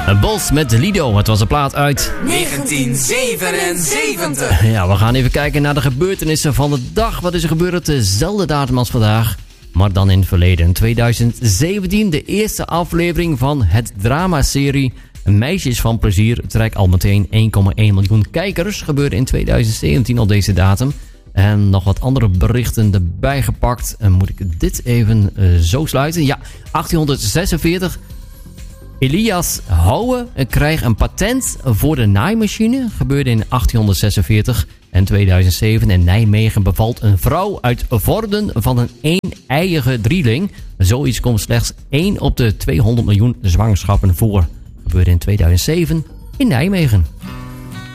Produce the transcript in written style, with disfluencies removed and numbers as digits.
Bos met Lido. Het was een plaat uit 1977. Ja, we gaan even kijken naar de gebeurtenissen van de dag. Wat is er gebeurd? Dezelfde datum als vandaag, maar dan in het verleden. In 2017 de eerste aflevering van het dramaserie Meisjes van Plezier trekt al meteen 1,1 miljoen kijkers. Gebeurde in 2017 al deze datum. En nog wat andere berichten erbij gepakt. En moet ik dit even zo sluiten? Ja, 1846. Elias Houwe krijgt een patent voor de naaimachine. Gebeurde in 1846 en 2007. In Nijmegen bevalt een vrouw uit Vorden van een een-eiige drieling. Zoiets komt slechts 1 op de 200 miljoen zwangerschappen voor. Gebeurde in 2007 in Nijmegen.